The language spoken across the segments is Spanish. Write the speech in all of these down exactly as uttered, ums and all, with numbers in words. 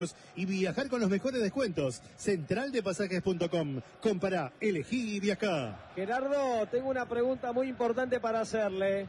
y viajar con los mejores descuentos. central de pasajes punto com. Compará, elegí y viajá. Gerardo, tengo una pregunta muy importante para hacerle.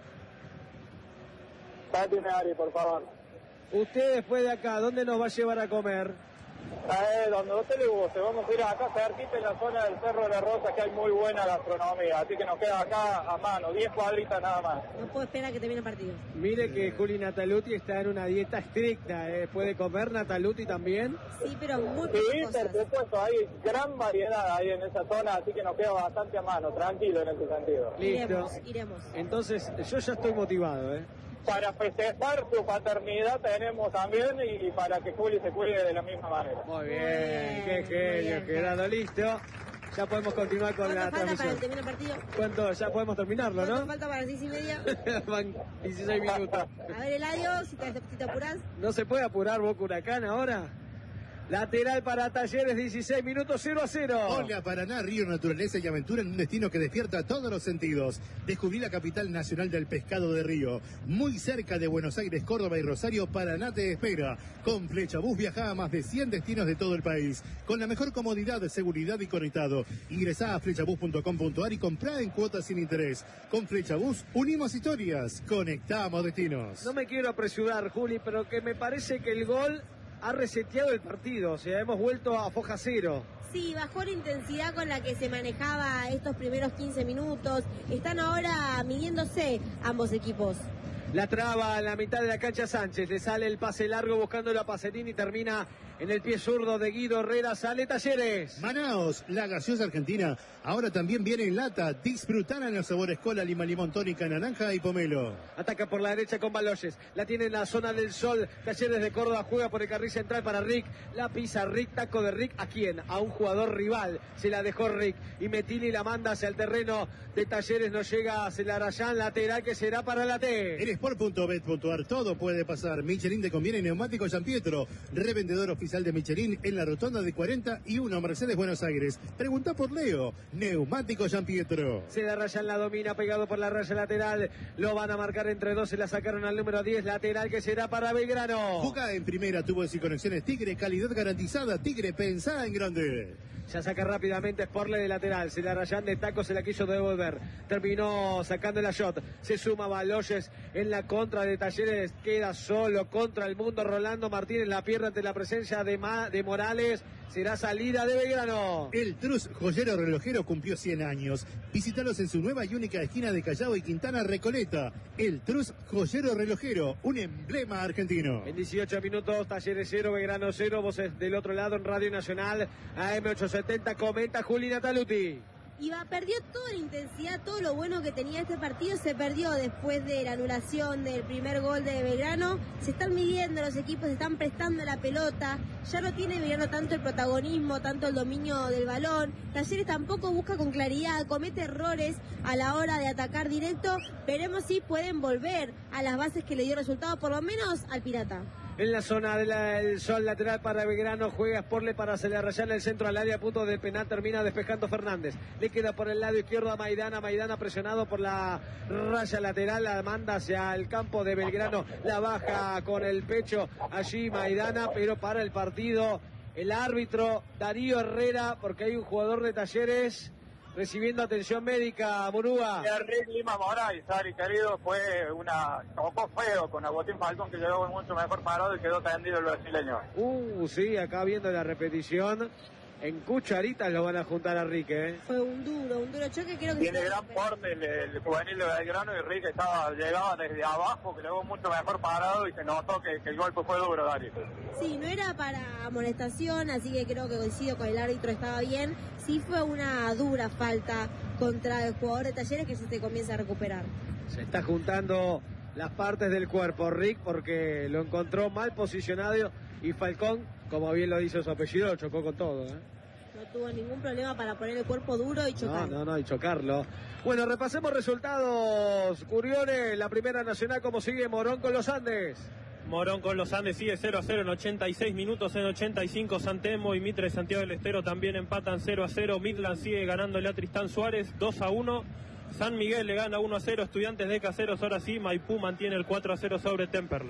Pátime, Ari, por favor. Usted después de acá, ¿dónde nos va a llevar a comer? Eh, donde a usted le guste, vamos a ir acá cerquita en la zona del Cerro de la Rosa, que hay muy buena gastronomía, así que nos queda acá a mano, diez cuadritas nada más. No puedo esperar a que termine el partido. Mire que Juli Nataluti está en una dieta estricta, ¿eh? ¿Puede comer Nataluti también? Sí, pero muy Sí, pocas por supuesto, hay gran variedad ahí en esa zona, así que nos queda bastante a mano, tranquilo en ese sentido. Listo. Iremos, iremos. Entonces, yo ya estoy motivado, ¿eh? Para festejar su paternidad tenemos también y, y para que Juli se cuide de la misma manera. Muy bien, bien, qué muy genio, bien. Gerardo, listo. Ya podemos continuar con ¿Cuánto la falta para transmisión. que termine el partido? ¿Cuánto? Ya podemos terminarlo, ¿Cuánto ¿no? falta para las seis y media? Van dieciséis minutos. A ver, Eladio, si te, si te apurás. ¿No se puede apurar Boca Huracán ahora? Lateral para Talleres, dieciséis minutos, cero a cero. Hola Paraná, río, naturaleza y aventura en un destino que despierta todos los sentidos. Descubrí la capital nacional del pescado de río. Muy cerca de Buenos Aires, Córdoba y Rosario, Paraná te espera. Con Flechabús viaja a más de cien destinos de todo el país. Con la mejor comodidad, seguridad y conectado. Ingresá a flechabús punto com punto ar y comprá en cuotas sin interés. Con Flechabús unimos historias, conectamos destinos. No me quiero apresurar, Juli, pero que me parece que el gol ha reseteado el partido, o sea, hemos vuelto a foja cero. Sí, bajó la intensidad con la que se manejaba estos primeros quince minutos. Están ahora midiéndose ambos equipos. La traba en la mitad de la cancha Sánchez, le sale el pase largo buscando la Pacerini y termina en el pie zurdo de Guido Herrera, sale Talleres. Manaos, la gaseosa argentina, ahora también viene en lata. Disfrutala en los sabores cola, lima, limón, tónica, naranja y pomelo. Ataca por la derecha con Baloyes, la tiene en la zona del sol, Talleres de Córdoba juega por el carril central para Rick, la pisa Rick, taco de Rick, ¿a quién? A un jugador rival, se la dejó Rick y Metini la manda hacia el terreno de Talleres, no llega a Celarayán, lateral que será para la T. En sport punto bet punto ar todo puede pasar. Michelin te conviene neumático San Pietro, revendedor oficial de Michelin en la rotonda de cuarenta y uno Mercedes Buenos Aires. Pregunta por Leo, neumático San Pietro. Celarayán la domina, pegado por la raya lateral, lo van a marcar entre dos, se la sacaron al número diez, lateral que será para Belgrano. Juega en primera, tubos y conexiones Tigre, calidad garantizada. Tigre, pensá en grande. Ya saca rápidamente Sporle de lateral, Celarayán de taco se la quiso devolver, terminó sacando la shot, se suma Baloyes en la contra de Talleres, queda solo contra el mundo Rolando Martínez, la pierde ante la presencia de, Ma, de Morales, será salida de Belgrano. El Trus Joyero Relojero cumplió cien años. Visítalos en su nueva y única esquina de Callao y Quintana Recoleta. El Trus Joyero Relojero, un emblema argentino. En dieciocho minutos, Talleres cero, Belgrano cero, voces del otro lado en Radio Nacional, A M ochocientos setenta, comenta Juli Nataluti. Iba, perdió toda la intensidad, todo lo bueno que tenía este partido se perdió después de la anulación del primer gol de Belgrano. Se están midiendo los equipos, se están prestando la pelota, ya no tiene Belgrano tanto el protagonismo, tanto el dominio del balón. Talleres tampoco busca con claridad, comete errores a la hora de atacar directo. Veremos si pueden volver a las bases que le dio resultado, por lo menos al Pirata. En la zona del sol lateral para Belgrano, juega Sporle para Celarayán, el centro al área, punto del penal, termina despejando Fernández. Le queda por el lado izquierdo a Maidana, Maidana presionado por la raya lateral, la manda hacia el campo de Belgrano, la baja con el pecho allí Maidana, pero para el partido el árbitro Darío Herrera, porque hay un jugador de Talleres recibiendo atención médica, Murúa. Rick Lima Moraes, Ari querido, fue una... tocó feo con Agustín Falcón, que llegó mucho mejor parado y quedó tendido el brasileño. Uh, sí, acá viendo la repetición, en cucharitas lo van a juntar a Rick, ¿eh? Fue un duro, un duro choque, creo que... Tiene gran porte el, el juvenil de Belgrano y Rick estaba, llegaba desde abajo, que llegó mucho mejor parado y se notó que, que el golpe fue duro, Dari. Sí, no era para amonestación, así que creo que coincido con el árbitro, estaba bien. Sí fue una dura falta contra el jugador de Talleres que se te comienza a recuperar. Se está juntando las partes del cuerpo Rick porque lo encontró mal posicionado y Falcón, como bien lo dice su apellido, lo chocó con todo, ¿eh? No tuvo ningún problema para poner el cuerpo duro y chocar. No, no, no, y chocarlo. Bueno, repasemos resultados, Curiones, la Primera Nacional, ¿cómo sigue Morón con los Andes? Morón con los Andes sigue cero a cero en ochenta y seis minutos, en ochenta y cinco San Telmo y Mitre Santiago del Estero también empatan cero a cero, Midland sigue ganándole a Tristán Suárez dos a uno, San Miguel le gana uno a cero, Estudiantes de Caseros ahora sí, Maipú mantiene el cuatro a cero sobre Temperley.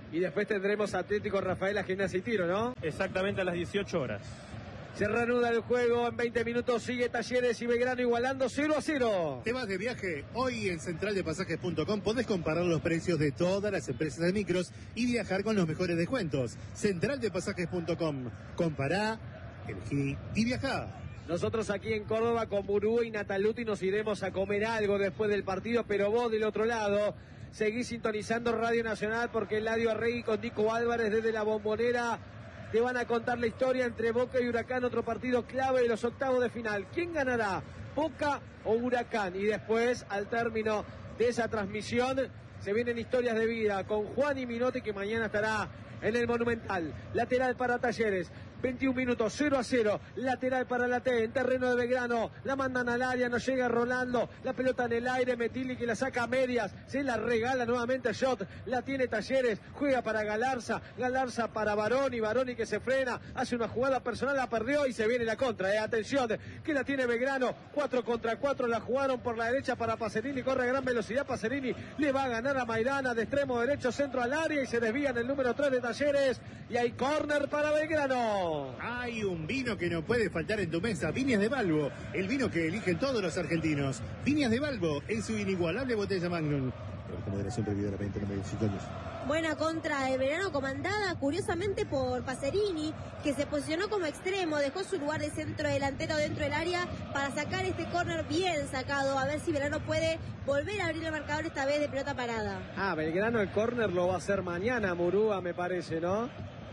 Y después tendremos Atlético Rafaela, Gimnasia y Tiro, ¿no? Exactamente a las dieciocho horas. Se reanuda el juego, en veinte minutos sigue Talleres y Belgrano igualando cero a cero. ¿Te vas de viaje? Hoy en central de pasajes punto com podés comparar los precios de todas las empresas de micros y viajar con los mejores descuentos. central de pasajes punto com. Compará, elegí y viajá. Nosotros aquí en Córdoba con Murú y Nataluti nos iremos a comer algo después del partido, pero vos del otro lado seguís sintonizando Radio Nacional porque Eladio Arregui con Nico Álvarez desde la Bombonera te van a contar la historia entre Boca y Huracán, otro partido clave de los octavos de final. ¿Quién ganará, Boca o Huracán? Y después, al término de esa transmisión, se vienen historias de vida con Juan y Minotti, que mañana estará en el Monumental. Lateral para Talleres. veintiún minutos, cero a cero, lateral para la T, en terreno de Belgrano, la mandan al área, no llega Rolando, la pelota en el aire, Metilli que la saca a medias, se la regala nuevamente Shot, la tiene Talleres, juega para Galarza, Galarza para Baroni, Baroni que se frena, hace una jugada personal, la perdió y se viene la contra, eh. Atención, que la tiene Belgrano, cuatro contra cuatro, la jugaron por la derecha para Pacerini, corre a gran velocidad, Pacerini le va a ganar a Maidana, de extremo derecho, centro al área y se desvía en el número tres de Talleres, y hay córner para Belgrano. Hay un vino que no puede faltar en tu mesa, Viñas de Balbo, el vino que eligen todos los argentinos. Viñas de Balbo, en su inigualable botella Magnum. Con moderación prohibida de veinte, veinticinco años. Buena contra de Belgrano, comandada curiosamente por Pacerini, que se posicionó como extremo, dejó su lugar de centro delantero dentro del área para sacar este córner bien sacado, a ver si Belgrano puede volver a abrir el marcador esta vez de pelota parada. Ah, Belgrano el córner lo va a hacer mañana, Murúa, me parece, ¿no?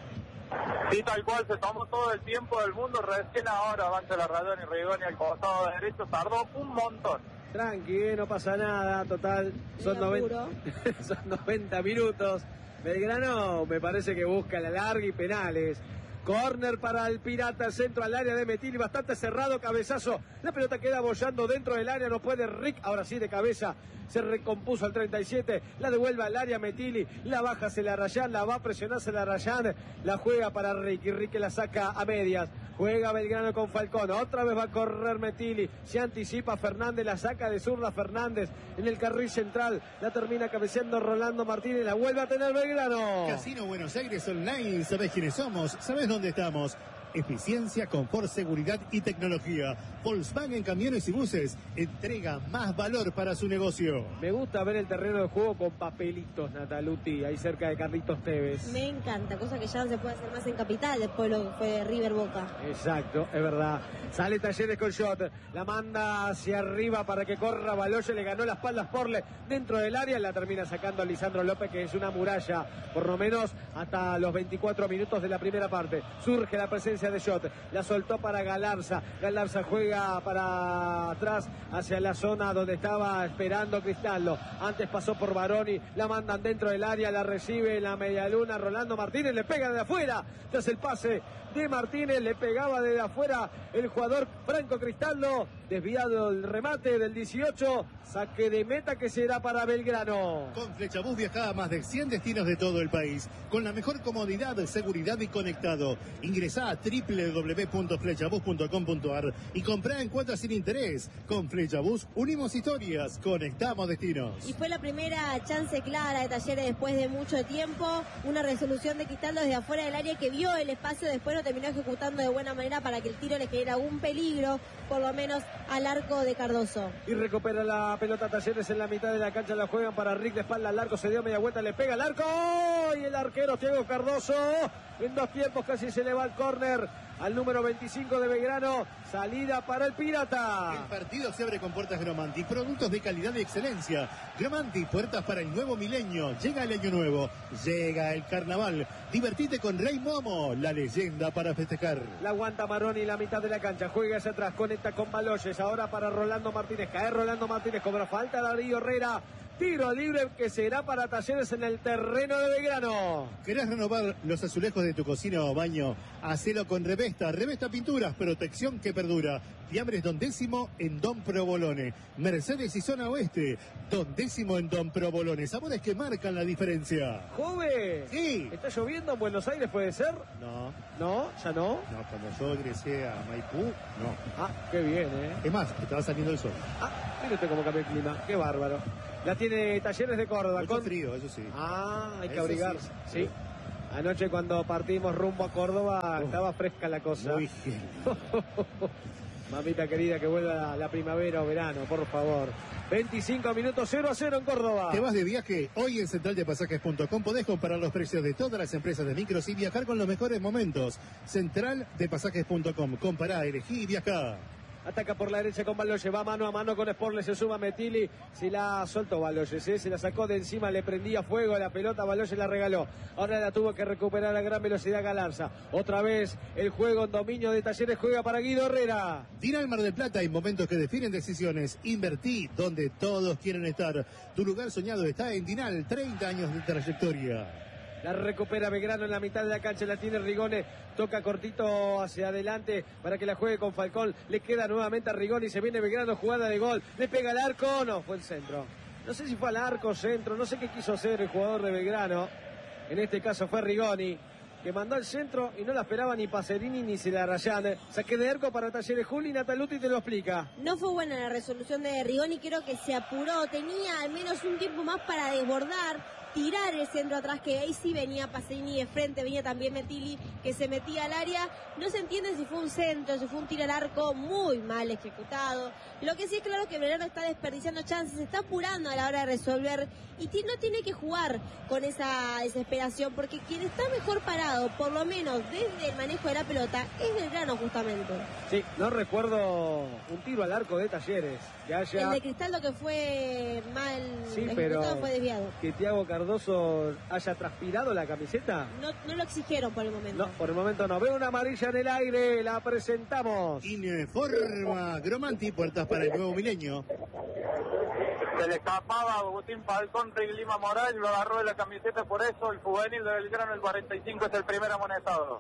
Sí, tal cual, se tomó todo el tiempo del mundo, recién ahora avanza la Radón y Rigoni al costado derecho, tardó un montón. Tranqui, eh, no pasa nada, total, son noventa, son noventa minutos. Belgrano me parece que busca la larga y penales. Córner para el Pirata, el centro al área de Metilli, bastante cerrado, cabezazo. La pelota queda bollando dentro del área, no puede Rick, ahora sí de cabeza. Se recompuso al treinta y siete, la devuelve al área Metilli, la baja Celarrayán, la va a presionar Celarrayán, la juega para Rick y Rick la saca a medias. Juega Belgrano con Falcón, otra vez va a correr Metilli, se anticipa Fernández, la saca de zurda Fernández en el carril central, la termina cabeceando Rolando Martínez, la vuelve a tener Belgrano. Casino Buenos Aires Online, ¿sabés quiénes somos? ¿Sabés dónde estamos? Eficiencia, confort, seguridad y tecnología. Volkswagen Camiones y Buses entrega más valor para su negocio. Me gusta ver el terreno de juego con papelitos, Nataluti, ahí cerca de Carlitos Tevez. Me encanta, cosa que ya no se puede hacer más en Capital después de lo que fue River Boca. Exacto, es verdad. Sale Talleres con Shot, la manda hacia arriba para que corra Baloye, le ganó la espalda a Sporle dentro del área, la termina sacando a Lisandro López, que es una muralla, por lo menos hasta los veinticuatro minutos de la primera parte. Surge la presencia de Shot, la soltó para Galarza, Galarza juega para atrás hacia la zona donde estaba esperando Cristaldo, antes pasó por Baroni, la mandan dentro del área, la recibe la medialuna Rolando Martínez, le pega de afuera, tras el pase de Martínez, le pegaba desde afuera el jugador Franco Cristaldo, desviado el remate del dieciocho, saque de meta que será para Belgrano. Con Flechabús viaja a más de cien destinos de todo el país, con la mejor comodidad, seguridad y conectado. Ingresá a doble u doble u doble u punto flechabús punto com punto a r y comprá en cuotas sin interés. Con Flechabús unimos historias, conectamos destinos. Y fue la primera chance clara de Talleres después de mucho tiempo, una resolución de Cristaldo desde afuera del área que vio el espacio, después lo terminó ejecutando de buena manera para que el tiro le genera un peligro, por lo menos al arco de Cardoso. Y recupera la pelota Talleres en la mitad de la cancha, la juegan para Rick, de espalda al arco, se dio media vuelta, le pega al arco, y el arquero Thiago Cardoso, en dos tiempos casi se le va al córner al número veinticinco de Belgrano, salida para el Pirata. El partido se abre con puertas Gromanti, productos de calidad y excelencia. Gromanti, puertas para el nuevo milenio. Llega el año nuevo, llega el carnaval. Divertite con Rey Momo, la leyenda para festejar. La aguanta Maroni, la mitad de la cancha, juega hacia atrás, conecta con Baloyes, ahora para Rolando Martínez, cae Rolando Martínez, cobra falta Darío Herrera. Tiro libre que será para Talleres en el terreno de Belgrano. ¿Querés renovar los azulejos de tu cocina o baño? Hacelo con Revesta. Revesta Pinturas, protección que perdura. Fiambres Don Décimo en Don Provolone. Mercedes y Zona Oeste. Don Décimo en Don Provolone. Sabores que marcan la diferencia. ¡Joven! Sí. ¿Está lloviendo en Buenos Aires, puede ser? No. ¿No? ¿Ya no? No, cuando yo ingresé a Maipú, no. Ah, qué bien, ¿eh? Es más, estaba saliendo el sol. Ah, mire usted cómo cambia el clima. Qué bárbaro. La tiene Talleres de Córdoba. Mucho con... frío, eso sí. Ah, hay que Eso abrigarse. sí. Sí. Anoche cuando partimos rumbo a Córdoba Oh. estaba fresca la cosa. Muy bien. Mamita querida, que vuelva la, la primavera o verano, por favor. veinticinco minutos, cero a cero en Córdoba. ¿Te vas de viaje? Hoy en central de pasajes punto com podés comparar los precios de todas las empresas de micros y viajar con los mejores momentos. central de pasajes punto com. Compará, elegí y viajá. Ataca por la derecha con Baloye, va mano a mano con Sporle, se suma Metili, se la soltó Baloye, ¿sí? Se la sacó de encima, le prendía fuego a la pelota, Baloye la regaló. Ahora la tuvo que recuperar a gran velocidad Galarza. Otra vez el juego en dominio de Talleres, juega para Guido Herrera. Tira al Mar del Plata en momentos que definen decisiones. Invertí donde todos quieren estar. Tu lugar soñado está en Dinal, treinta años de trayectoria. La recupera Belgrano en la mitad de la cancha, la tiene Rigoni, toca cortito hacia adelante para que la juegue con Falcón, le queda nuevamente a Rigoni, se viene Belgrano, jugada de gol, le pega al arco, no, fue el centro. No sé si fue al arco, centro, no sé qué quiso hacer el jugador de Belgrano, en este caso fue Rigoni, que mandó al centro y no la esperaba ni Pacerini ni Celarrayán. Saque de arco para Talleres. Juli Nataluti te lo explica. No fue buena la resolución de Rigoni, creo que se apuró, tenía al menos un tiempo más para desbordar, tirar el centro atrás, que ahí sí venía Pacerini de frente, venía también Metili, que se metía al área. No se entiende si fue un centro, si fue un tiro al arco muy mal ejecutado. Lo que sí es claro que Belgrano está desperdiciando chances, se está apurando a la hora de resolver y no tiene que jugar con esa desesperación, porque quien está mejor parado, por lo menos desde el manejo de la pelota, es Belgrano justamente. Sí, no recuerdo un tiro al arco de Talleres que haya... El de Cristaldo que fue mal Sí, ejecutado, pero fue desviado. que Thiago Cardoso haya transpirado la camiseta. No, no lo exigieron por el momento. No, por el momento no. Veo una amarilla en el aire, la presentamos. Informa Gromanti, puertas para el nuevo milenio. Se le escapaba a Agustín Falcón, Rick Lima Moral, lo agarró de la camiseta, por eso el juvenil de Belgrano, el cuarenta y cinco, es el primer amonestado.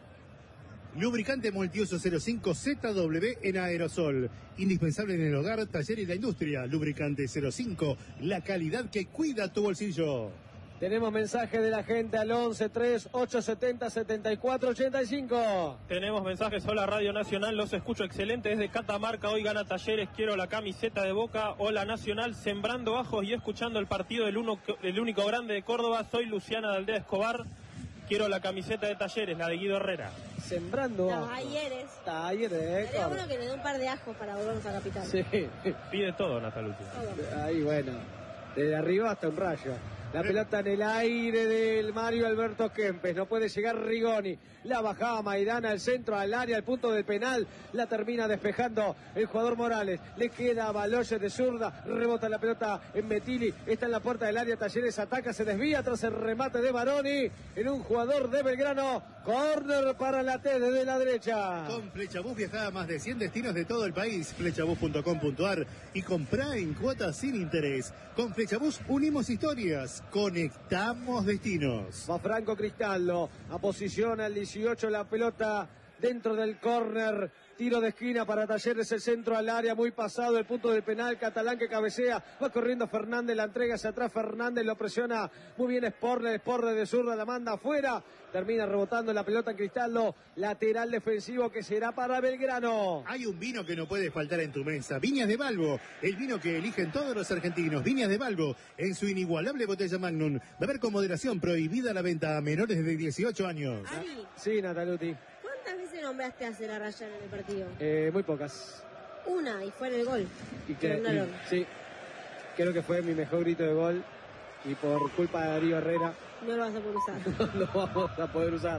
Lubricante multiuso cero cinco Z W en aerosol. Indispensable en el hogar, taller y la industria. Lubricante cero cinco, la calidad que cuida tu bolsillo. Tenemos mensaje de la gente al once tres ocho setenta setenta y cuatro ochenta y cinco. Tenemos mensajes. Hola Radio Nacional, los escucho excelente desde Catamarca. Hoy gana Talleres, quiero la camiseta de Boca. Hola Nacional, sembrando bajos y escuchando el partido del, uno, del único grande de Córdoba. Soy Luciana de Aldea Escobar. Quiero la camiseta de Talleres, la de Guido Herrera. Sembrando. Talleres. Talleres. Sería bueno que le dé un par de ajos para volvernos a capital. Sí. Pide todo, Nataluti. Ahí bueno. Desde arriba hasta un rayo. La pelota en el aire del Mario Alberto Kempes. No puede llegar Rigoni. La bajaba Maidana al centro, al área, al punto del penal. La termina despejando el jugador Morales. Le queda Baloye de zurda. Rebota la pelota en Metili. Está en la puerta del área. Talleres ataca, se desvía tras el remate de Baroni. En un jugador de Belgrano. Córner para la T desde la derecha. Con Flechabús viajá a más de cien destinos de todo el país. Flechabús punto com punto ar y comprá en cuotas sin interés. Con Flechabús unimos historias. Conectamos destinos. Va Franco Cristaldo, a posición al dieciocho, la pelota dentro del córner, tiro de esquina para Talleres, el centro al área, muy pasado el punto del penal, Catalán que cabecea, va corriendo Fernández, la entrega hacia atrás, Fernández lo presiona, muy bien Sporle, Sporle de zurda, la manda afuera, termina rebotando la pelota en Cristaldo, lateral defensivo que será para Belgrano. Hay un vino que no puede faltar en tu mesa. Viñas de Balbo, el vino que eligen todos los argentinos. Viñas de Balbo, en su inigualable botella Magnum. Beber con moderación, prohibida la venta a menores de dieciocho años. Ari, Sí, Nataluti, ¿cuántas veces nombraste a Celarrayán en el partido? eh, muy pocas. Una, y fue en el gol. Y que, Pero no y- lo- sí, creo que fue mi mejor grito de gol y por culpa de Darío Herrera No lo vas a poder usar. no lo vamos a poder usar.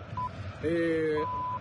Eh,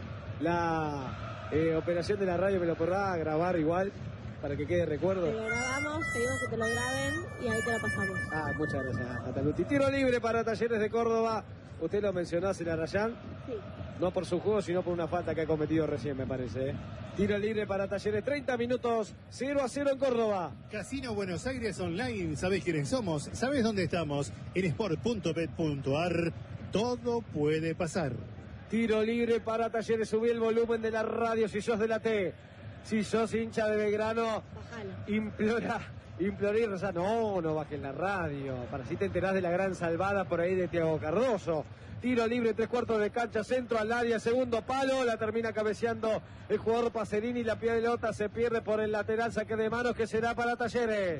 la eh, operación de la radio me lo podrá grabar igual para que quede recuerdo. Te lo grabamos, pedimos que te lo graben y ahí te lo pasamos. Ah, muchas gracias, Nataluti. Tiro libre para Talleres de Córdoba. Usted lo mencionó a Celarrayán, Sí. no por su juego, sino por una falta que ha cometido recién, me parece. ¿eh? Tiro libre para Talleres, treinta minutos, cero a cero en Córdoba. Casino Buenos Aires Online, ¿sabés quiénes somos? ¿Sabés dónde estamos? En sport punto bet punto ar. Todo puede pasar. Tiro libre para Talleres, subí el volumen de la radio si sos de la T. Si sos hincha de Belgrano, Bajalo. implora, implora y reza, no, no bajes la radio, para así te enterás de la gran salvada por ahí de Thiago Cardoso. Tiro libre, tres cuartos de cancha, centro al área, segundo palo, la termina cabeceando el jugador Pacerini, la pelota se pierde por el lateral, saque de manos que será para Talleres.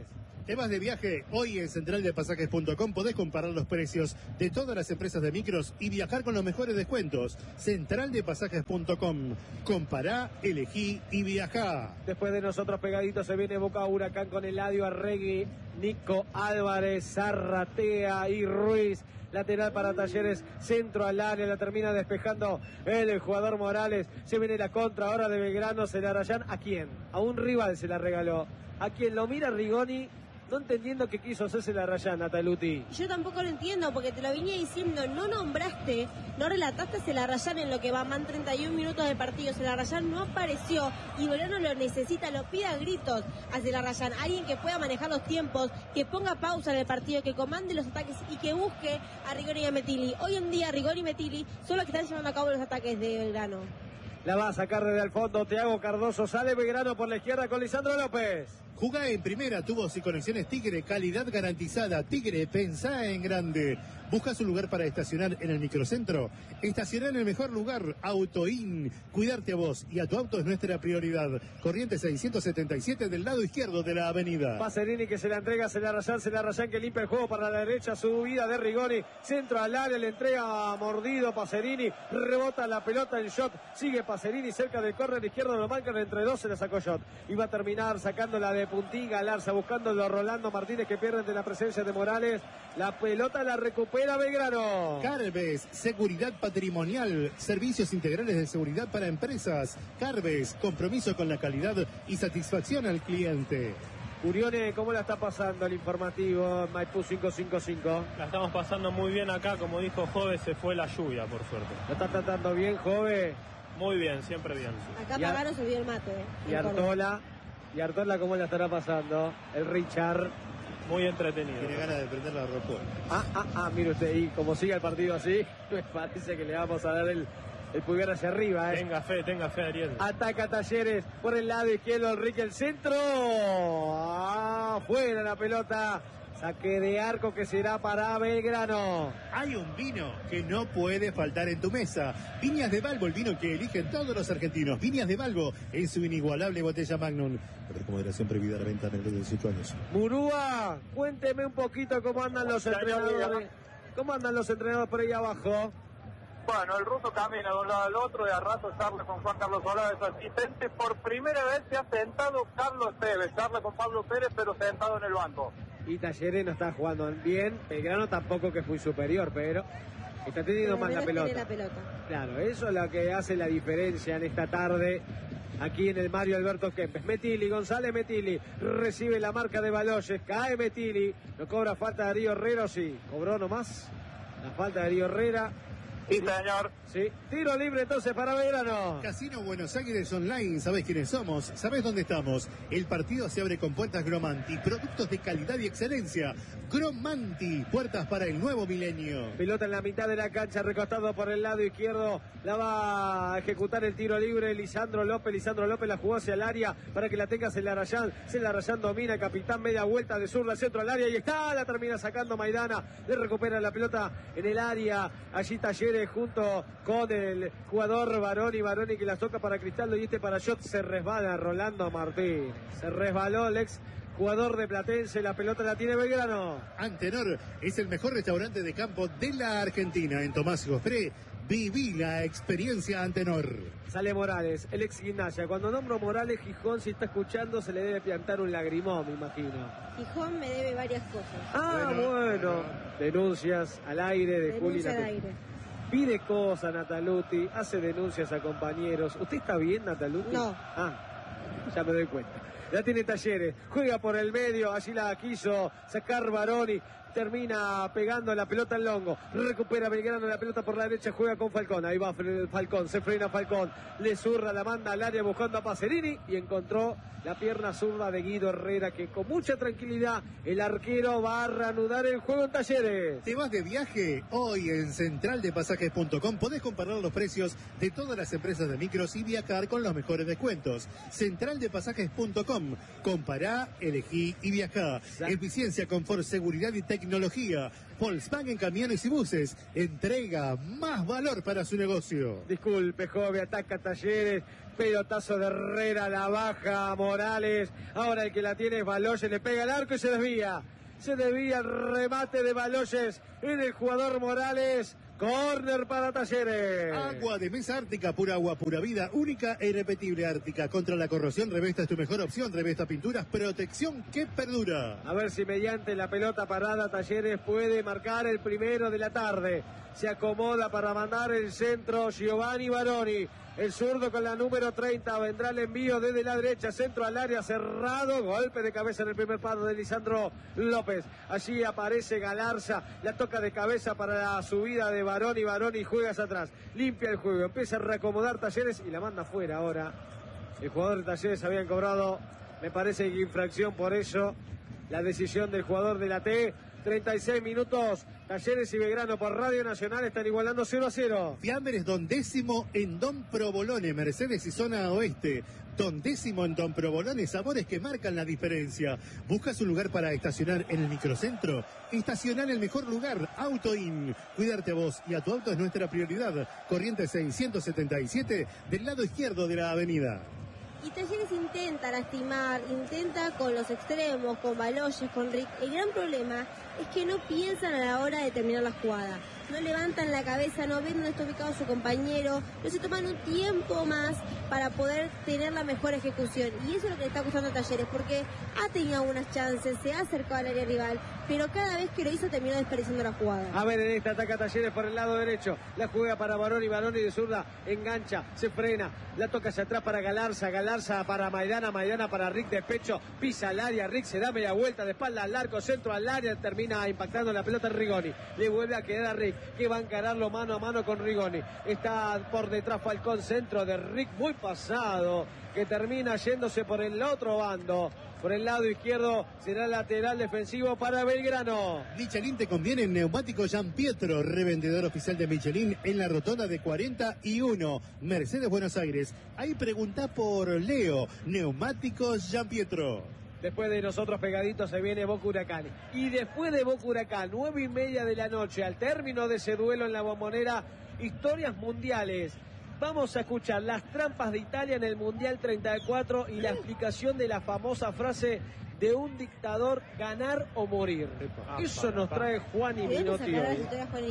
¿Te vas de viaje? Hoy en central de pasajes punto com podés comparar los precios de todas las empresas de micros y viajar con los mejores descuentos. central de pasajes punto com. Compará, elegí y viajá. Después de nosotros pegaditos se viene Boca Huracán con Eladio Arregui, Nico Álvarez, Zarratea y Ruiz. Lateral para Talleres, centro al área, la termina despejando el, el jugador Morales. Se viene la contra ahora de Belgrano, Celarayán. ¿A quién? A un rival se la regaló. A quien lo mira Rigoni, no entendiendo qué quiso hacer Celarayán, Nataluti. Yo tampoco lo entiendo, porque te lo venía diciendo, no nombraste, no relataste a Celarayán en lo que va, van treinta y un minutos de partido. Celarayán no apareció y Belgrano lo necesita, lo pide a gritos a Celarayán. Alguien que pueda manejar los tiempos, que ponga pausa en el partido, que comande los ataques y que busque a Rigoni y a Metilli. Hoy en día Rigoni y Metilli son los que están llevando a cabo los ataques de Belgrano. La va a sacar desde el fondo Thiago Cardoso, sale Belgrano por la izquierda con Lisandro López. Jugá en primera, tubos y conexiones Tigre, calidad garantizada. Tigre, pensá en grande. ¿Buscas un lugar para estacionar en el microcentro? Estacionar en el mejor lugar, Autoin. Cuidarte a vos y a tu auto es nuestra prioridad. Corriente seiscientos setenta y siete del lado izquierdo de la avenida. Pacerini que se la entrega a Celarayán, Celarayán que limpia el juego para la derecha, subida de Rigoni, centro al área, le entrega a mordido Pacerini, rebota la pelota, el shot, sigue Pacerini cerca del córner izquierdo, lo marcan entre dos, se la sacó shot. Y va a terminar sacándola de puntín Galarza, buscándolo a Rolando Martínez que pierden de la presencia de Morales. La pelota la recupera Belgrano. Carves, seguridad patrimonial, servicios integrales de seguridad para empresas. Carves, compromiso con la calidad y satisfacción al cliente. Urione, ¿cómo la está pasando el informativo Maipú cinco cinco cinco? La estamos pasando muy bien acá, como dijo Jove, se fue la lluvia, por suerte. ¿Lo está tratando bien, Jove? Muy bien, siempre bien. Acá Y Ar- Pagano se vio el mate. Eh, Y Artola, y Artola, ¿cómo la estará pasando? El Richard. Muy entretenido. Tiene ganas de prender la ropa. Ah, ah, ah, mire usted, y como sigue el partido así, me parece que le vamos a dar el, el pulgar hacia arriba, ¿eh? Tenga fe, tenga fe, Ariel. Ataca Talleres por el lado izquierdo, Enrique el centro. Ah, fuera la pelota. Saque de arco que será para Belgrano. Hay un vino que no puede faltar en tu mesa. Viñas de Balbo, el vino que eligen todos los argentinos. Viñas de Balbo en su inigualable botella Magnum. Con moderación prohibida la venta menores de dieciocho años. Murúa, cuénteme un poquito cómo andan los entrenadores. ¿Cómo andan los entrenadores por ahí abajo? Bueno, el ruso camina de un lado al otro y a rato charla con Juan Carlos Solá de su asistente. Por primera vez se ha sentado Carlos Tevez, charla con Pablo Pérez, pero sentado en el banco. Y Talleres no está jugando bien. Belgrano tampoco, que fue superior, pero está teniendo Pero más la Belgrano pelota. tiene la pelota. Claro, eso es lo que hace la diferencia en esta tarde aquí en el Mario Alberto Kempes. Metilli, González Metilli, recibe la marca de Baloyes, cae Metilli, no cobra falta Darío Herrera, sí, cobró nomás la falta de Darío Herrera. Sí, señor. Sí, tiro libre entonces para Belgrano. Casino Buenos Aires Online, ¿sabés quiénes somos? ¿Sabés dónde estamos? El partido se abre con puertas Gromanti, productos de calidad y excelencia. Gromanti, puertas para el nuevo milenio. Pelota en la mitad de la cancha, recostado por el lado izquierdo, la va a ejecutar el tiro libre Lisandro López. Lisandro López la jugó hacia el área para que la tenga Celarayán. Celarayán domina, capitán, media vuelta de zurda, centro al área y está, la termina sacando Maidana. Le recupera la pelota en el área. Allí Talleres junto con el jugador Baroni, Baroni que la toca para Cristaldo y este para Shot, se resbala Rolando Martín. Se resbaló el ex jugador de Platense, la pelota la tiene Belgrano. Antenor es el mejor restaurante de campo de la Argentina. En Tomás Jofré, viví la experiencia Antenor. Sale Morales, el ex Gimnasia. Cuando nombro Morales, Gijón, si está escuchando, se le debe plantar un lagrimón, me imagino. Gijón me debe varias cosas. Ah, Bueno, bueno. Denuncias al aire de Juli Denuncia al Nataluti. aire. Pide cosas Nataluti, hace denuncias a compañeros. ¿Usted está bien, Nataluti? No. Ah, ya me doy cuenta. La tiene Talleres, juega por el medio, allí la quiso sacar Baroni. Termina pegando la pelota al Longo, recupera Belgrano la pelota por la derecha, juega con Falcón, ahí va Falcón, se frena Falcón, le zurra, la manda al área buscando a Pacerini y encontró la pierna zurda de Guido Herrera, que con mucha tranquilidad el arquero va a reanudar el juego en Talleres. ¿Te vas de viaje? Hoy en central de pasajes punto com podés comparar los precios de todas las empresas de micros y viajar con los mejores descuentos. Central central de pasajes punto com. Compará, elegí y viajá. Eficiencia, confort, seguridad y tecnología. Volkswagen Camiones y Buses. Entrega más valor para su negocio. Disculpe, joven, ataca Talleres. Pelotazo de Herrera, la baja Morales. Ahora el que la tiene es Baloyes, le pega el arco y se desvía. Se desvía el remate de Baloyes en el jugador Morales. Córner para Talleres. Agua de mesa Ártica, pura agua, pura vida, única e irrepetible Ártica. Contra la corrosión, Revesta es tu mejor opción. Revesta Pinturas, protección que perdura. A ver si mediante la pelota parada Talleres puede marcar el primero de la tarde. Se acomoda para mandar el centro Giovanni Baroni. El zurdo con la número treinta, vendrá el envío desde la derecha, centro al área cerrado, golpe de cabeza en el primer palo de Lisandro López. Allí aparece Galarza, la toca de cabeza para la subida de Baroni, Baroni juega hacia atrás, limpia el juego, empieza a reacomodar Talleres y la manda fuera ahora. El jugador de Talleres habían cobrado, me parece que infracción, por eso la decisión del jugador de la T. treinta y seis minutos, Talleres y Belgrano por Radio Nacional están igualando cero a cero. Fiambres Don Décimo en Don Provolone, Mercedes y zona oeste. Don Décimo en Don Provolone, sabores que marcan la diferencia. ¿Buscas un lugar para estacionar en el microcentro? Estacionar en el mejor lugar, Auto In. Cuidarte a vos y a tu auto es nuestra prioridad. Corriente seiscientos setenta y siete, del lado izquierdo de la avenida. Y Talleres intenta lastimar, intenta con los extremos, con Baloyes, con Rick. El gran problema es que no piensan a la hora de terminar la jugada. No levantan la cabeza, no ven dónde está ubicado su compañero, no se toman un tiempo más para poder tener la mejor ejecución. Y eso es lo que le está costando a Talleres, porque ha tenido algunas chances, se ha acercado al área rival, pero cada vez que lo hizo terminó desperdiciando la jugada. A ver, en esta ataca Talleres por el lado derecho, la juega para Baroni, Baroni de zurda, engancha, se frena, la toca hacia atrás para Galarza, Galarza para Maidana, Maidana para Rick de pecho, pisa al área, Rick se da media vuelta de espalda al arco, centro al área, termina impactando la pelota en Rigoni, le vuelve a quedar a Rick, que va a encararlo mano a mano con Rigoni, está por detrás Falcón, centro de Rick muy pasado, que termina yéndose por el otro bando. Por el lado izquierdo será lateral defensivo para Belgrano. Michelin te conviene en Neumático Gian Pietro, revendedor oficial de Michelin en la rotonda de cuarenta y uno, Mercedes, Buenos Aires. Ahí pregunta por Leo, Neumáticos Gian Pietro. Después de nosotros pegaditos se viene Boca Huracán. Y después de Boca Huracán, nueve y media de la noche, al término de ese duelo en la Bombonera, historias mundiales. Vamos a escuchar las trampas de Italia en el Mundial treinta y cuatro y la explicación de la famosa frase de un dictador: ganar o morir. Eso nos trae Juan y Minotti hoy.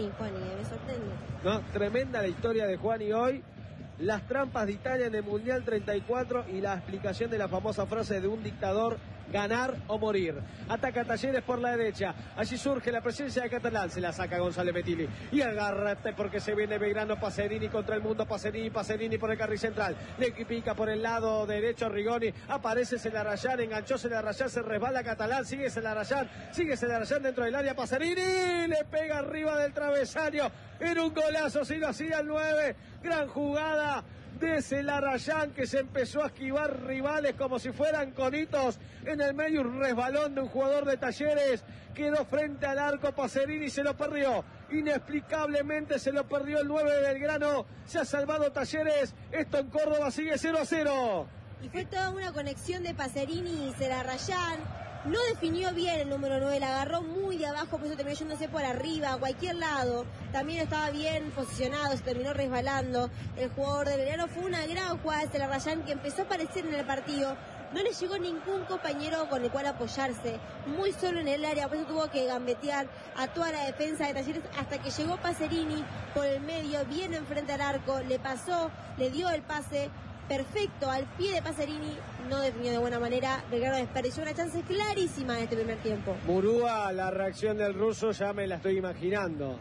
No, tremenda la historia de Juan y hoy. Las trampas de Italia en el Mundial treinta y cuatro y la explicación de la famosa frase de un dictador: ganar o morir. Ataca Talleres por la derecha. Allí surge la presencia de Catalán. Se la saca González Metilli. Y agárrate porque se viene Belgrano. Pacerini contra el mundo. Pacerini, Pacerini por el carril central. Le pica por el lado derecho Rigoni. Aparece Celarayán. Enganchó Celarayán. Se resbala Catalán. Sigue Celarayán. Sigue Celarayán dentro del área. Pacerini le pega arriba del travesaño. Era un golazo. Si lo hacía el nueve. Gran jugada de Celarayán, que se empezó a esquivar rivales como si fueran conitos. En el medio un resbalón de un jugador de Talleres, quedó frente al arco Pacerini y se lo perdió. Inexplicablemente se lo perdió el nueve de Belgrano. Se ha salvado Talleres. Esto en Córdoba sigue cero a cero. Y fue toda una conexión de Pacerini y Celarayán. No definió bien el número nueve, la agarró muy de abajo, por eso terminó yéndose por arriba, a cualquier lado. También estaba bien posicionado, se terminó resbalando. El jugador de Belgrano. Fue una gran jugada de Celarayán, que empezó a aparecer en el partido. No le llegó ningún compañero con el cual apoyarse. Muy solo en el área, por eso tuvo que gambetear a toda la defensa de Talleres hasta que llegó Pacerini por el medio, bien enfrente al arco, le pasó, le dio el pase perfecto al pie de Pacerini, no definió de buena manera. Belgrano desperdició una chance clarísima en este primer tiempo. Murúa, la reacción del ruso ya me la estoy imaginando.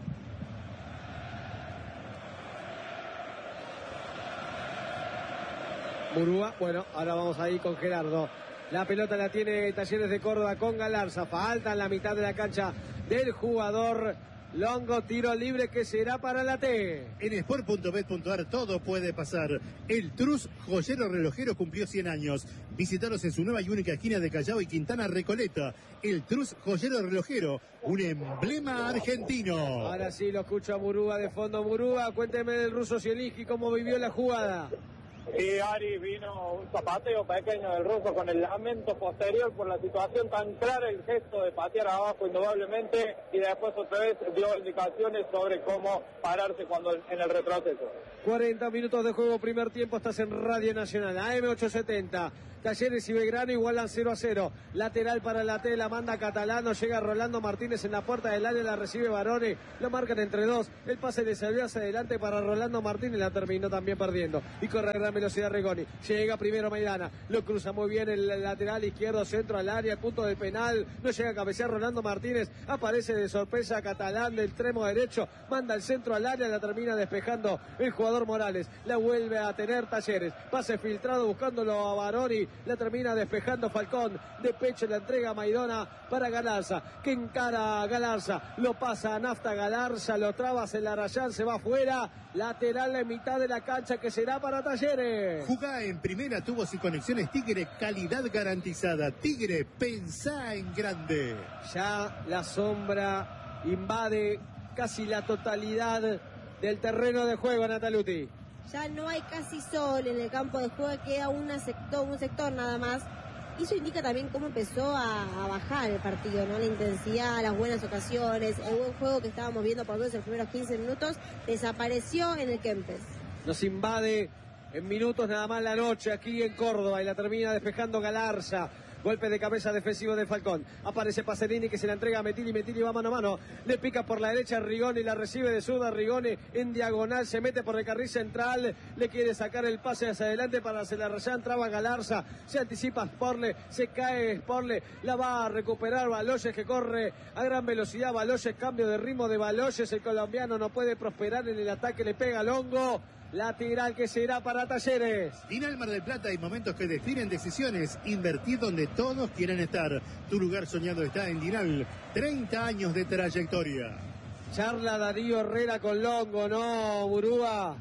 Murúa, bueno, ahora vamos ahí con Gerardo. La pelota la tiene Talleres de Córdoba con Galarza. Falta en la mitad de la cancha del jugador Longo. Tiro libre que será para la T. En sport punto bet punto ar todo puede pasar. El Trus Joyero Relojero cumplió cien años. Visítalos en su nueva y única esquina de Callao y Quintana Recoleta. El Trus Joyero Relojero, un emblema argentino. Ahora sí lo escucho a Murúa de fondo. Murúa, cuénteme del ruso Zielinski cómo vivió la jugada. Y Ari vino un zapateo pequeño del ruso con el lamento posterior por la situación tan clara, el gesto de patear abajo indudablemente, y después otra vez dio indicaciones sobre cómo pararse cuando en el retroceso. cuarenta minutos de juego, primer tiempo, estás en Radio Nacional, A M ochocientos setenta. Talleres y Belgrano igualan cero a cero. Lateral para la T, la manda Catalano. Llega Rolando Martínez en la puerta del área, la recibe Baroni. Lo marcan entre dos. El pase le salió hacia adelante para Rolando Martínez. La terminó también perdiendo. Y corre a gran velocidad Rigoni. Llega primero Maidana. Lo cruza muy bien el lateral izquierdo, centro al área, el punto del penal. No llega a cabecear Rolando Martínez. Aparece de sorpresa Catalán del extremo derecho. Manda el centro al área. La termina despejando el jugador Morales. La vuelve a tener Talleres. Pase filtrado buscándolo a Baroni. La termina despejando Falcón. De pecho la entrega a Maidana para Galarza, que encara a Galarza. Lo pasa a Nafta Galarza. Lo traba Celarayán. Se va afuera. Lateral en mitad de la cancha que será para Talleres. Jugá en primera, tubos y conexiones Tigre. Calidad garantizada. Tigre, pensá en grande. Ya la sombra invade casi la totalidad del terreno de juego, Nataluti. Ya no hay casi sol en el campo de juego, queda una sector, un sector nada más. Y eso indica también cómo empezó a, a bajar el partido, ¿no? La intensidad, las buenas ocasiones, el buen juego que estábamos viendo por lo menos en los primeros quince minutos, desapareció en el Kempes. Nos invade en minutos nada más la noche aquí en Córdoba y la termina despejando Galarza. Golpe de cabeza defensivo de Falcón. Aparece Pacerini que se la entrega a Metilli. Metilli va mano a mano. Le pica por la derecha Rigoni. La recibe de zurda Rigoni en diagonal. Se mete por el carril central. Le quiere sacar el pase hacia adelante para Celarayán. Traba Galarza. Se anticipa Sporle. Se cae Sporle. La va a recuperar Baloyes que corre a gran velocidad. Baloyes, cambio de ritmo de Baloyes. El colombiano no puede prosperar en el ataque. Le pega Longo. Lateral que será para Talleres. Final Mar del Plata, hay momentos que definen decisiones. Invertir donde todos quieren estar. Tu lugar soñado está en Dinal. treinta años de trayectoria. Charla Darío Herrera con Longo, ¿no, Burúa?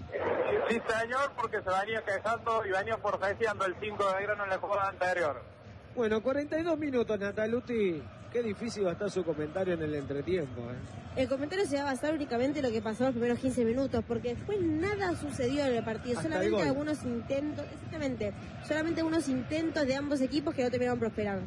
Sí, señor, porque se venía quejando y venía forfeciando el cinco de Belgrano en la jugada anterior. Bueno, cuarenta y dos minutos, Nataluti. Qué difícil va a estar su comentario en el entretiempo, ¿eh? El comentario se va a basar únicamente en lo que pasó los primeros quince minutos, porque después nada sucedió en el partido, Hasta solamente el algunos intentos, exactamente, solamente algunos intentos de ambos equipos que no terminaron prosperando.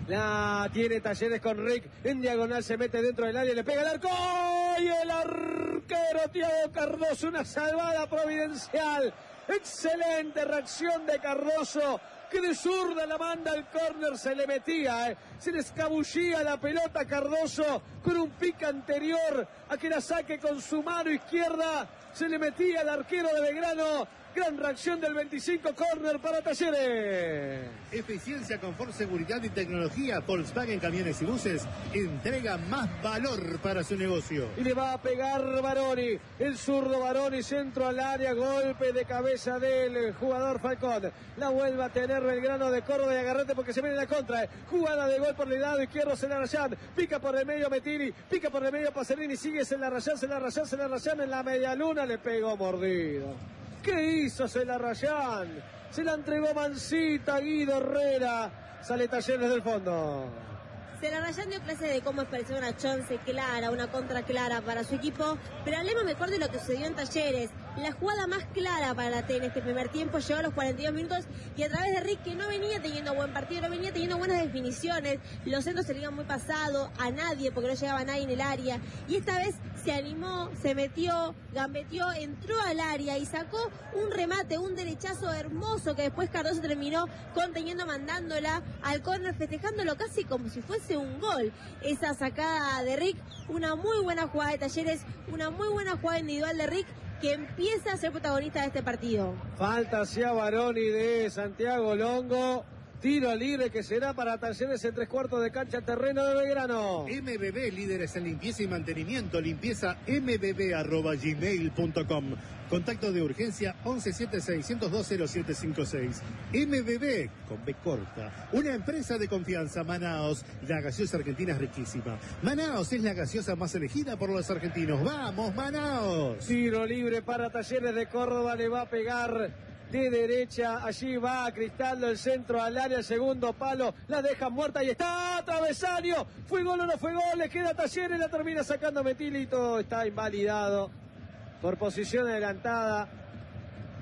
La tiene Talleres con Rick, en diagonal se mete dentro del área, le pega el arco y el arquero Thiago Cardoso, una salvada providencial. Excelente reacción de Cardoso, que de zurda la manda al córner, se le metía, eh. se le escabullía la pelota a Cardoso con un pique anterior a que la saque con su mano izquierda, se le metía al arquero de Belgrano. Gran reacción del veinticinco, córner para Talleres. Eficiencia, confort, seguridad y tecnología. Volkswagen Camiones y Buses entrega más valor para su negocio. Y le va a pegar Baroni, el zurdo Baroni, centro al área, golpe de cabeza del jugador Falcón. La vuelve a tener Belgrano de Córdoba y agarrate porque se viene la contra. Jugada de gol por el lado izquierdo, Celarayán, pica por el medio Metilli, pica por el medio Pacerini, sigue Celarayán, Celarayán, Celarayán en la media luna, le pegó mordido. ¿Qué hizo Celarayán? Se la entregó Mancita, Guido Herrera. Sale Talleres del fondo. Celarayán dio clase de cómo expresar una chance clara, una contra clara para su equipo, pero hablemos mejor de lo que sucedió en Talleres. La jugada más clara para la T en este primer tiempo llegó a los cuarenta y dos minutos y a través de Rick, que no venía teniendo buen partido, no venía teniendo buenas definiciones, los centros se le iban muy pasado, a nadie, porque no llegaba nadie en el área, y esta vez se animó, se metió, gambeteó, entró al área y sacó un remate, un derechazo hermoso que después Cardoso terminó conteniendo, mandándola al córner, festejándolo casi como si fuese un gol. Esa sacada de Rick, una muy buena jugada de Talleres, una muy buena jugada individual de Rick, que empieza a ser protagonista de este partido. Falta hacia Baroni de Santiago Longo. Tiro libre que será para Talleres en tres cuartos de cancha, terreno de Belgrano. M B B, líderes en limpieza y mantenimiento. Limpieza m b b arroba gmail punto com. Contacto de urgencia once siete seis cero dos cero siete cinco seis. M B B, con B corta. Una empresa de confianza. Manaos, la gaseosa argentina es riquísima. Manaos es la gaseosa más elegida por los argentinos. ¡Vamos, Manaos! Tiro libre para Talleres de Córdoba, le va a pegar de derecha, allí va Cristaldo, el centro al área, el segundo palo, la deja muerta y está travesaño, fue gol o no fue gol, le queda Talleres, la termina sacando Metilli y todo está invalidado por posición adelantada.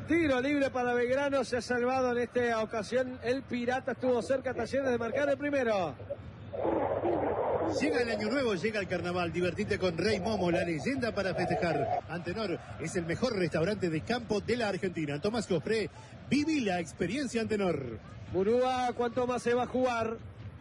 Tiro libre para Belgrano, se ha salvado en esta ocasión el Pirata, estuvo cerca Talleres de marcar el primero. Llega el año nuevo, llega el carnaval, divertite con Rey Momo, la leyenda para festejar. Antenor es el mejor restaurante de campo de la Argentina. Tomás Cofré, viví la experiencia Antenor. Murúa, ¿cuánto más se va a jugar?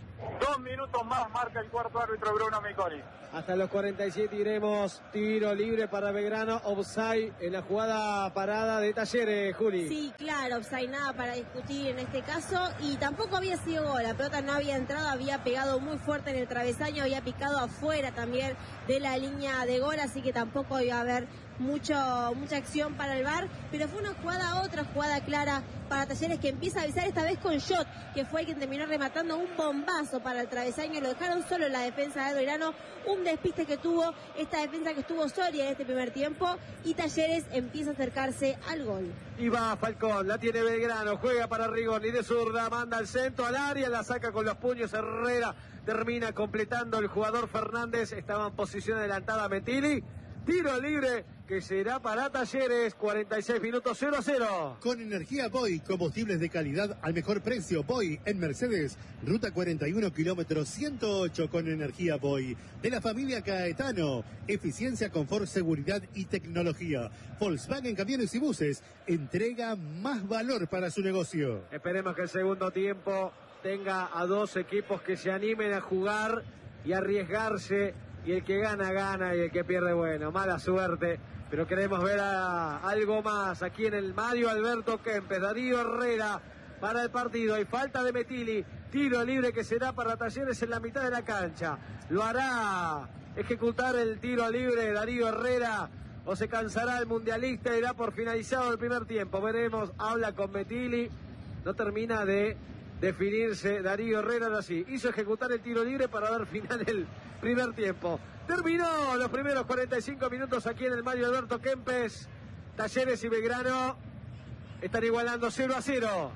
Dos minutos más marca el cuarto árbitro Bruno Miconi. Hasta los cuarenta y siete iremos tiro libre para Belgrano, offside en la jugada parada de Talleres, Juli. Sí, claro, offside, nada para discutir en este caso, y tampoco había sido gol, la pelota no había entrado, había pegado muy fuerte en el travesaño, había picado afuera también de la línea de gol, así que tampoco iba a haber mucho, mucha acción para el V A R, pero fue una jugada, otra jugada clara para Talleres que empieza a avisar esta vez con Shot, que fue el que terminó rematando un bombazo para el travesaño, lo dejaron solo en la defensa de Belgrano, un despiste que tuvo esta defensa que estuvo sólida en este primer tiempo, y Talleres empieza a acercarse al gol. Y va Falcón, la tiene Belgrano, juega para Rigoni de zurda, manda al centro, al área, la saca con los puños Herrera, termina completando el jugador Fernández, estaba en posición adelantada Metilli, tiro libre que será para Talleres, cuarenta y seis minutos, cero a cero. Con energía Boy, combustibles de calidad al mejor precio. Boy en Mercedes, ruta cuarenta y uno, kilómetros ciento ocho con energía Boy. De la familia Caetano, eficiencia, confort, seguridad y tecnología. Volkswagen Camiones y Buses, entrega más valor para su negocio. Esperemos que el segundo tiempo tenga a dos equipos que se animen a jugar y arriesgarse, y el que gana, gana, y el que pierde, bueno, mala suerte. Pero queremos ver a, algo más aquí en el Mario Alberto Kempes. Darío Herrera para el partido. Hay falta de Metilli. Tiro libre que será para Talleres en la mitad de la cancha. Lo hará ejecutar el tiro libre Darío Herrera, o se cansará el mundialista y da por finalizado el primer tiempo. Veremos, habla con Metilli. No termina de definirse Darío Herrera, ahora sí. Hizo ejecutar el tiro libre para dar final el primer tiempo. Terminó los primeros cuarenta y cinco minutos aquí en el Mario Alberto Kempes. Talleres y Belgrano están igualando cero a cero.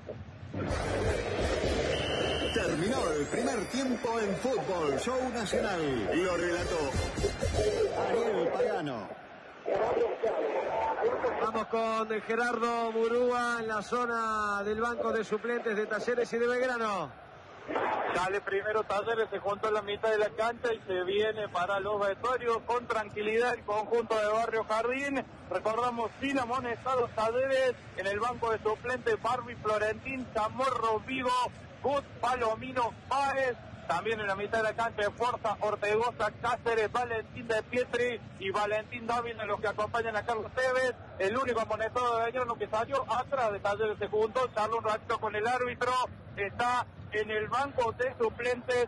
Terminó el primer tiempo en Fútbol Show Nacional. Lo relató Ariel Pagano. Vamos con Gerardo Murúa en la zona del banco de suplentes de Talleres y de Belgrano. Sale primero Talleres, se juntó en la mitad de la cancha y se viene para los vestuarios con tranquilidad el conjunto de Barrio Jardín. Recordamos, sin amonestados Talleres, en el banco de suplentes Barbie, Florentín, Chamorro, Vigo, Gut, Palomino, Páez. También en la mitad de la cancha de Fuerza, Ortegoza, Cáceres, Valentín de Pietri y Valentín Dávila, los que acompañan a Carlos Tevez. El único amonestado de Belgrano que salió atrás de Talleres se juntó, charló un ratito con el árbitro, está en el banco de suplentes.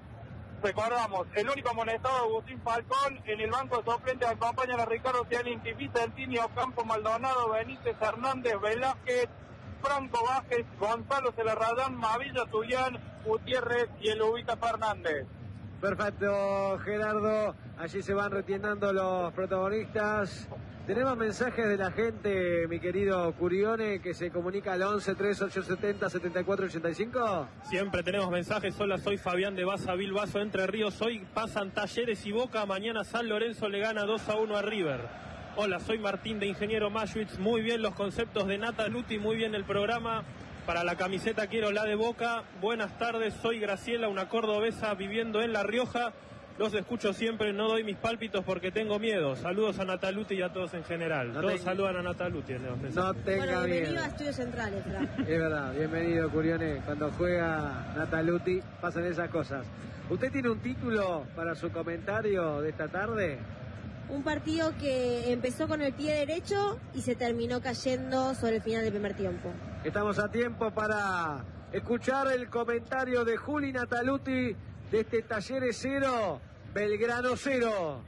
Recordamos, el único amonestado Agustín Falcón, en el banco de suplentes acompañan a Ricardo Cialinti, Vicentini, Ocampo, Maldonado, Benítez, Hernández, Velázquez, Franco Vázquez, Gonzalo Celarradán, Mavilla, Tuyán, Gutiérrez y el Ubita Fernández. Perfecto, Gerardo. Allí se van retirando los protagonistas. Tenemos mensajes de la gente, mi querido Curione, que se comunica al once, treinta y ocho, setenta, setenta y cuatro, ochenta y cinco. Siempre tenemos mensajes. Hola, soy Fabián de Baza, Bilbaso, Entre Ríos. Hoy pasan Talleres y Boca. Mañana San Lorenzo le gana dos a uno a River. Hola, soy Martín de Ingeniero Maschwitz. Muy bien los conceptos de Nata Luti, muy bien el programa. Para la camiseta quiero la de Boca. Buenas tardes, soy Graciela, una cordobesa viviendo en La Rioja. Los escucho siempre, no doy mis pálpitos porque tengo miedo. Saludos a Nataluti y a todos en general. No todos te... saludan a Nataluti en los mensajes. No tenga bueno, bienvenido miedo. a Estudios Centrales, Fra. Es verdad, bienvenido Curione. Cuando juega Nataluti pasan esas cosas. ¿Usted tiene un título para su comentario de esta tarde? Un partido que empezó con el pie derecho y se terminó cayendo sobre el final del primer tiempo. Estamos a tiempo para escuchar el comentario de Juli Nataluti de este Talleres cero, Belgrano cero.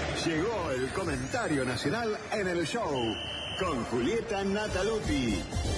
Llegó el comentario nacional en el show con Julieta Nataluti.